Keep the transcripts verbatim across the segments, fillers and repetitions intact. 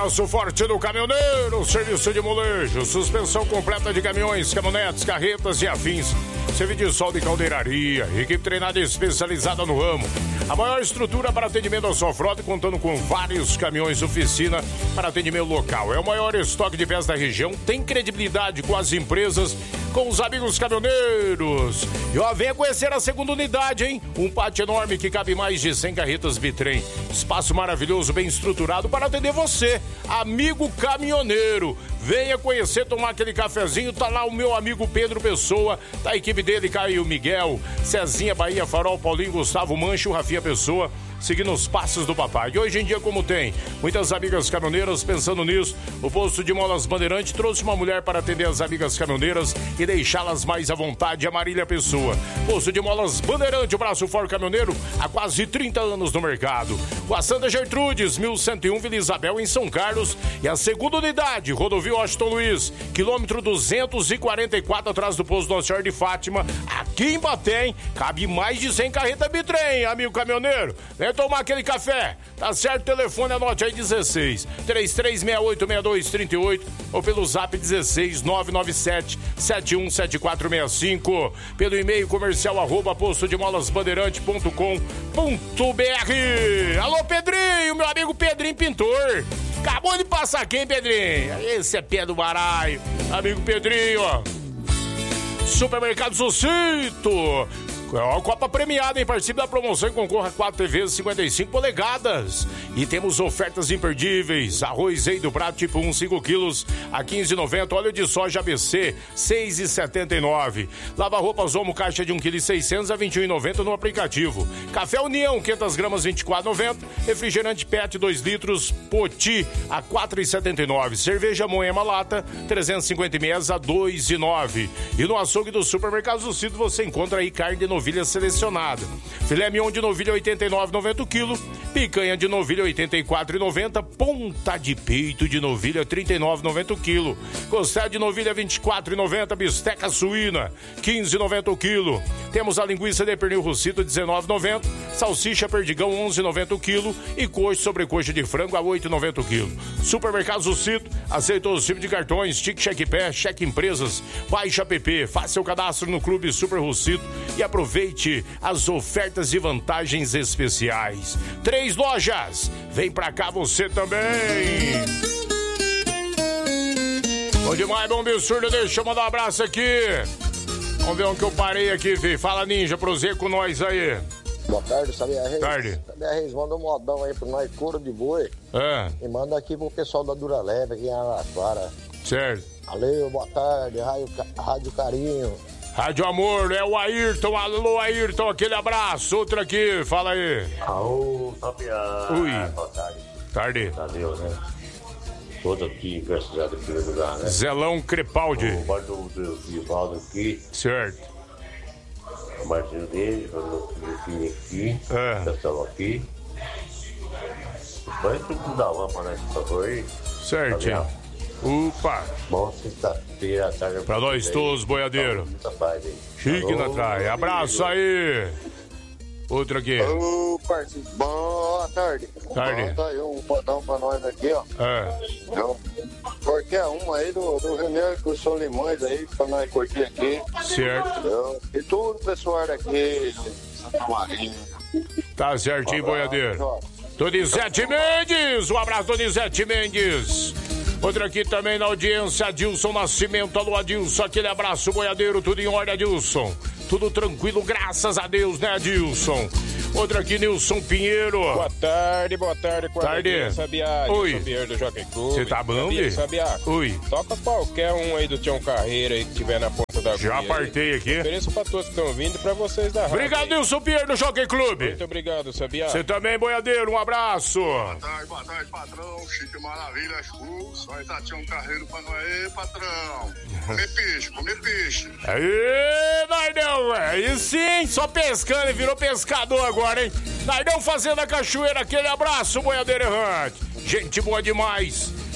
abraço forte do caminhoneiro, serviço de molejo, suspensão completa de caminhões, caminhonetes, carretas e afins. Serviço de solda e caldeiraria, equipe treinada e especializada no ramo. A maior estrutura para atendimento à sua frota, contando com vários caminhões oficina para atendimento local. É o maior estoque de peças da região, tem credibilidade com as empresas, com os amigos caminhoneiros. E ó, venha conhecer a segunda unidade, hein? Um pátio enorme que cabe mais de cem carretas bitrem. Espaço maravilhoso, bem estruturado para atender você, amigo caminhoneiro. Venha conhecer, tomar aquele cafezinho. Tá lá o meu amigo Pedro Pessoa, da equipe dele, Caio Miguel, Cezinha, Bahia, Farol, Paulinho, Gustavo Mancho, Rafinha Pessoa, seguindo os passos do papai. E hoje em dia, como tem muitas amigas caminhoneiras pensando nisso, o posto de molas Bandeirante trouxe uma mulher para atender as amigas caminhoneiras e deixá-las mais à vontade, a Marília Pessoa. Posto de molas Bandeirante, o braço forte caminhoneiro, há quase trinta anos no mercado. Com a Santa Gertrudes, mil cento e um, Vila Isabel, em São Carlos. E a segunda unidade, rodovia Washington Luiz, quilômetro duzentos e quarenta e quatro, atrás do posto Nossa Senhora de Fátima, aqui em Batem. Cabe mais de cem carretas bitrem, amigo caminhoneiro. Vem tomar aquele café, tá certo? Telefone, anote aí, dezesseis, trinta e três, sessenta e oito, sessenta e dois, trinta e oito, ou pelo zap dezesseis, nove nove sete, sete um sete quatro seis cinco, pelo e-mail comercial arroba posto de molas bandeirante ponto com ponto br. Alô, Pedrinho, meu amigo Pedrinho Pintor, acabou de passar aqui, hein, Pedrinho? Esse é pé do baralho, amigo Pedrinho, ó. Supermercado Sucito, ó, Copa premiada, hein? Participe da promoção e concorra a quatro T Vs cinquenta e cinco polegadas. E temos ofertas imperdíveis. Arroz Ei do Prato tipo um, cinco quilos a quinze reais e noventa centavos. Óleo de soja A B C, seis reais e setenta e nove centavos. Lava-roupas Omo, caixa de um vírgula seis quilos a vinte e um reais e noventa centavos no aplicativo. Café União, quinhentas gramas, vinte e quatro reais e noventa centavos. Refrigerante Pet, dois litros, Poti, a quatro reais e setenta e nove centavos. Cerveja Moema Lata, trezentos e cinquenta mililitros a dois reais e nove centavos. E no açougue do Supermercado Sucito você encontra aí carne de novilha selecionada. Filé mignon de novilha oitenta e nove reais e noventa centavos o quilo, picanha de novilha oitenta e quatro reais e noventa centavos, ponta de peito de novilha trinta e nove reais e noventa centavos o quilo, costela de novilha vinte e quatro reais e noventa centavos, bisteca suína quinze reais e noventa centavos o quilo. Temos a linguiça de pernil russito dezenove reais e noventa centavos, salsicha perdigão onze reais e noventa centavos o quilo e coxa sobrecoxa de frango a oito reais e noventa centavos o quilo. Supermercado Sucito aceitou os tipos de cartões, Tic Cheque Pé, Cheque Empresas, Baixa app, faça seu cadastro no Clube Super Russito e aproveite as ofertas e vantagens especiais. Três lojas, vem pra cá você também. Bom demais, bom absurdo, deixa eu mandar um abraço aqui. Vamos ver onde que eu parei aqui, filho. Fala, Ninja, proseia com nós aí. Boa tarde, Sabia Reis. Tarde. Sabia Reis, manda um modão aí pro nós, couro de boi. É. E manda aqui pro pessoal da Dura Leve aqui em Araquara. Certo. Valeu, boa tarde, Rádio, Rádio Carinho. Rádio Amor, é o Ayrton, alô Ayrton, aquele abraço, outro aqui, fala aí. Alô, Sabia. Ui. Boa tarde. Tarde. Valeu, né? Todo aqui, graças a Deus, em primeiro lugar, né? Zelão Crepaldi. O bar do Vivaldo aqui. Certo. O Martinho dele, o meu filho aqui. É. O pessoal aqui. Vai tudo dar uma pra nós, por favor, aí. Certinho. Opa! Bom, sexta-feira à tarde. Pra nós todos, boiadeiro. Muita paz aí. Chique na traia. Abraço aí. Outro aqui. Ô, parceiro, boa tarde. Tarde. Manda aí um botão pra nós aqui, ó. É. Então, qualquer um aí do, do René com os Solimões aí, pra nós curtir aqui. Certo. Então, e tudo o pessoal daqui, Santa Maria. Tá certinho, boiadeiro. Donizete Mendes, um abraço, Donizete Mendes. Outro aqui também na audiência, Adilson Nascimento. Alô, Adilson, aquele abraço, boiadeiro, tudo em ordem, Adilson. Tudo tranquilo, graças a Deus, né, Adilson? Outro aqui, Nilson Pinheiro. Boa tarde, boa tarde. Tarde. Sabiá, Oi. Nilson Pinheiro do Jockey Club. Você tá bom, Sabiá, Sabiá. Oi. Toca qualquer um aí do Tião Carreira aí que tiver na ponta da Já agulha apartei aí. aqui. Ofereço pra todos que estão vindo e pra vocês da rádio. Obrigado, Nilson Pinheiro do Jockey Club. Muito obrigado, Sabiá. Você também, boiadeiro, um abraço. Boa tarde, boa tarde, patrão. Chique Maravilhas Cruz. Vai dar Tião Carreiro pra nós aí, patrão. Comer peixe, comer peixe. Aí, Nardão, aí sim, só pescando e virou pescador agora, hein? Nardão fazendo a cachoeira, aquele abraço, boiadeiro errante. Gente boa demais.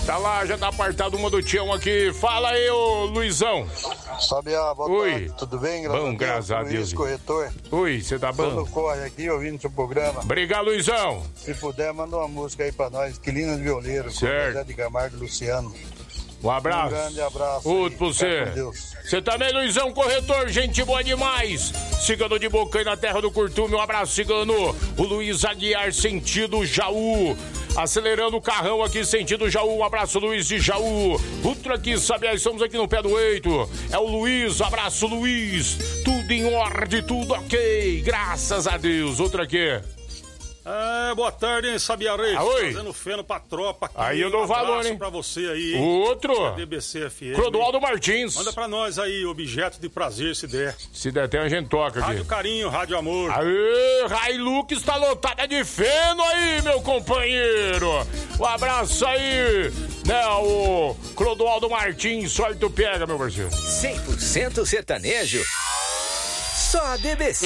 Tá lá, já tá apartado uma do Tião aqui. Fala aí, ô Luizão. Sabiá, boa Oi. tarde. Tudo bem? Graças Bom, a Deus. graças a Deus. Luiz, corretor. Oi, você tá Tô bom? no corre aqui, ouvindo seu programa. Obrigado, Luizão. Se puder, manda uma música aí pra nós. Quilina de Violeiro. Certo. Zé de Camargo e Luciano. Um abraço. Um grande abraço. Outro aí. pra você. Fica com Deus. Você também, Luizão, corretor, gente boa demais. Cigano de Boca aí na terra do Curtume. Um abraço, Cigano. O Luiz Aguiar, sentido Jaú. Acelerando o carrão aqui, sentido Jaú. Um abraço, Luiz de Jaú. Outro aqui, Sabiá, estamos aqui no pé do eito. É o Luiz, abraço, Luiz. Tudo em ordem, tudo ok. Graças a Deus. Outro aqui. É, boa tarde, hein, Sabiá Reis? Ah, oi. Fazendo feno pra tropa aqui. Aí eu dou um valor, abraço hein? pra você aí, hein? Outro. D B C F M. Clodoaldo Martins. Manda pra nós aí, objeto de prazer, se der. Se der tempo, a gente toca aqui. Rádio Carinho, Rádio Amor. Aê, Hilux tá lotada de feno aí, meu companheiro. Um abraço aí, né, o Clodoaldo Martins. Sorte tu pega, meu parceiro. cem por cento sertanejo. Só a D B C.